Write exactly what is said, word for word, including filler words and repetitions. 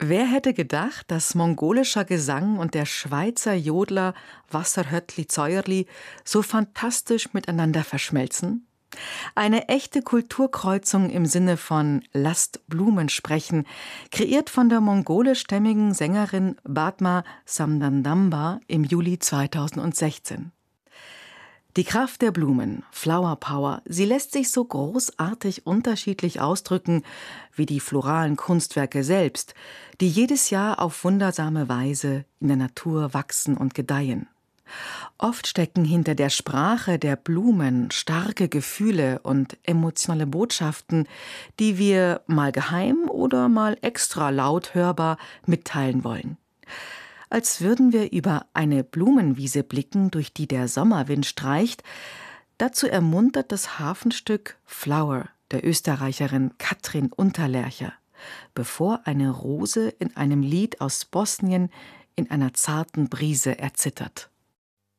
Wer hätte gedacht, dass mongolischer Gesang und der Schweizer Jodler Wasserhöttli Zäuerli so fantastisch miteinander verschmelzen? Eine echte Kulturkreuzung im Sinne von »Lasst Blumen sprechen«, kreiert von der mongolischstämmigen Sängerin Batma Samdandamba im Juli zweitausendsechzehn. Die Kraft der Blumen, Flower Power, sie lässt sich so großartig unterschiedlich ausdrücken wie die floralen Kunstwerke selbst, die jedes Jahr auf wundersame Weise in der Natur wachsen und gedeihen. Oft stecken hinter der Sprache der Blumen starke Gefühle und emotionale Botschaften, die wir mal geheim oder mal extra laut hörbar mitteilen wollen. Als würden wir über eine Blumenwiese blicken, durch die der Sommerwind streicht. Dazu ermuntert das Hafenstück Flower der Österreicherin Katrin Unterlercher, bevor eine Rose in einem Lied aus Bosnien in einer zarten Brise erzittert.